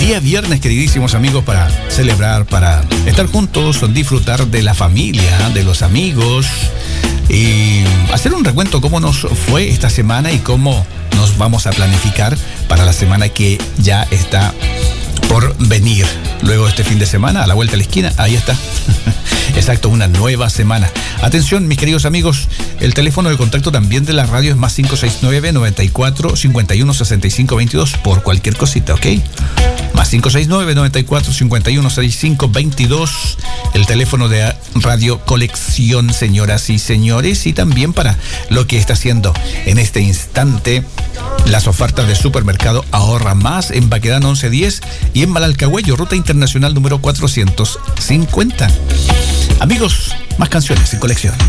Día viernes, queridísimos amigos, para celebrar, para estar juntos, disfrutar de la familia, de los amigos y hacer un recuento cómo nos fue esta semana y cómo nos vamos a planificar para la semana que ya está por venir. Luego este fin de semana, a la vuelta de la esquina, ahí está. Exacto, una nueva semana. Atención, mis queridos amigos, el teléfono de contacto también de la radio es más 569-94-51-65-22 por cualquier cosita, ¿ok? Más 569-94-51-65-22, el teléfono de Radio Colección, señoras y señores, y también para lo que está haciendo en este instante las ofertas de Supermercado Ahorra Más en Baquedano 1110 y en Malalcahuello, ruta internacional número 450. Amigos, más canciones en colección.